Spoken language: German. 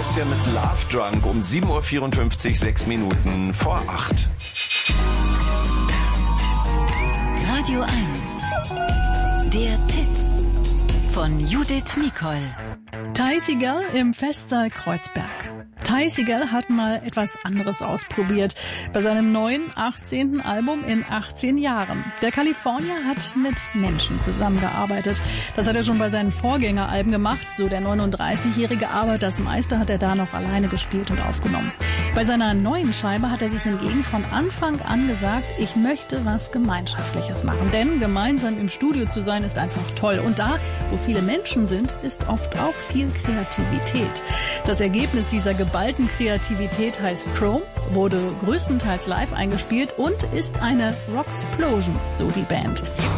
Sebastian mit Love Drunk um 7.54 Uhr, 6 Minuten vor 8. Radio 1. Der Tipp von Judith Mikol. Ty Segall im Festsaal Kreuzberg. Ty Segall hat mal etwas anderes ausprobiert bei seinem neuen 18. Album in 18 Jahren. Der Kalifornier hat mit Menschen zusammengearbeitet. Das hat er schon bei seinen Vorgängeralben gemacht, so der 39-Jährige, aber das meiste hat er da noch alleine gespielt und aufgenommen. Bei seiner neuen Scheibe hat er sich hingegen von Anfang an gesagt, ich möchte was Gemeinschaftliches machen. Denn gemeinsam im Studio zu sein ist einfach toll. Und da, wo viele Menschen sind, ist oft auch viel Kreativität. Das Ergebnis dieser geballten Kreativität heißt Chrome, wurde größtenteils live eingespielt und ist eine Rocksplosion, so die Band.